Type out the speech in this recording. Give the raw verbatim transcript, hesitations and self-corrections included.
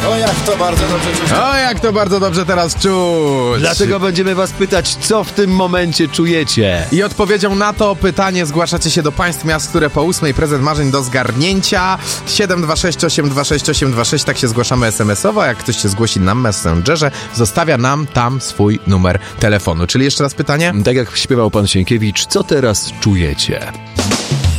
O, jak to bardzo dobrze czuć. O, jak to bardzo dobrze teraz czuć. Dlatego będziemy was pytać, co w tym momencie czujecie. I odpowiedzią na to pytanie zgłaszacie się do państw miast, które po ósmej prezent marzeń do zgarnięcia. siedem dwa sześć osiem dwa sześć osiem dwa sześć, tak się zgłaszamy es em esowo. Jak ktoś się zgłosi na Messengerze, zostawia nam tam swój numer telefonu. Czyli jeszcze raz pytanie? Tak jak śpiewał pan Sienkiewicz, co teraz czujecie?